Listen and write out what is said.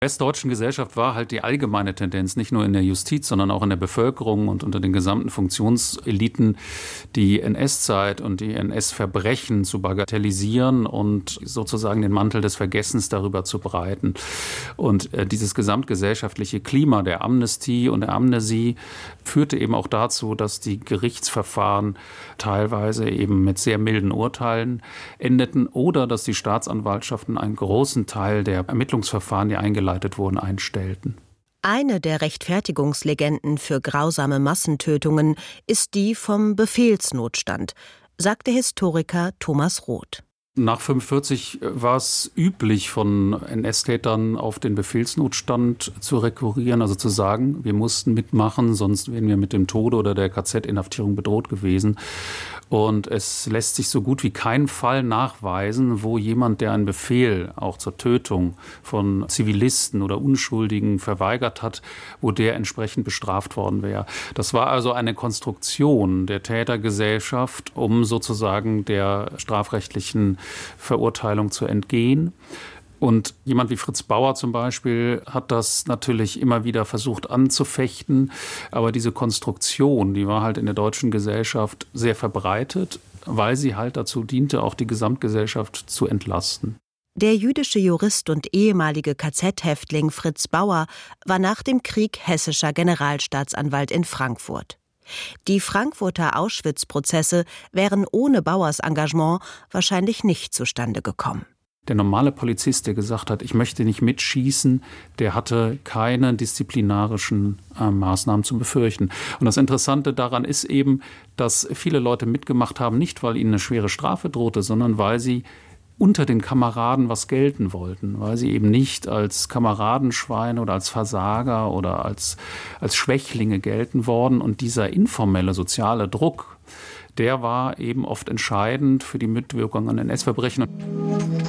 westdeutschen Gesellschaft war halt die allgemeine Tendenz, nicht nur in der Justiz, sondern auch in der Bevölkerung und unter den gesamten Funktionseliten, die NS-Zeit und die NS-Verbrechen zu bagatellisieren und sozusagen den Mantel des Vergessens darüber zu breiten. Und dieses gesamtgesellschaftliche Klima der Amnestie und der Amnesie führte eben auch dazu, dass die Gerichtsverfahren teilweise eben mit sehr milden Urteilen endeten oder dass die Staatsanwaltschaften einen großen Teil der Ermittlungsverfahren, die eingeleitet wurden, einstellten. Eine der Rechtfertigungslegenden für grausame Massentötungen ist die vom Befehlsnotstand, sagt der Historiker Thomas Roth. Nach 1945 war es üblich, von NS-Tätern auf den Befehlsnotstand zu rekurrieren, also zu sagen, wir mussten mitmachen, sonst wären wir mit dem Tode oder der KZ-Inhaftierung bedroht gewesen. Und es lässt sich so gut wie kein Fall nachweisen, wo jemand, der einen Befehl auch zur Tötung von Zivilisten oder Unschuldigen verweigert hat, wo der entsprechend bestraft worden wäre. Das war also eine Konstruktion der Tätergesellschaft, um sozusagen der strafrechtlichen Verurteilung zu entgehen. Und jemand wie Fritz Bauer zum Beispiel hat das natürlich immer wieder versucht anzufechten. Aber diese Konstruktion, die war halt in der deutschen Gesellschaft sehr verbreitet, weil sie halt dazu diente, auch die Gesamtgesellschaft zu entlasten. Der jüdische Jurist und ehemalige KZ-Häftling Fritz Bauer war nach dem Krieg hessischer Generalstaatsanwalt in Frankfurt. Die Frankfurter Auschwitz-Prozesse wären ohne Bauers Engagement wahrscheinlich nicht zustande gekommen. Der normale Polizist, der gesagt hat, ich möchte nicht mitschießen, der hatte keine disziplinarischen Maßnahmen zu befürchten. Und das Interessante daran ist eben, dass viele Leute mitgemacht haben, nicht weil ihnen eine schwere Strafe drohte, sondern weil sie unter den Kameraden was gelten wollten, weil sie eben nicht als Kameradenschweine oder als Versager oder als Schwächlinge gelten worden. Und dieser informelle soziale Druck, der war eben oft entscheidend für die Mitwirkung an NS-Verbrechen.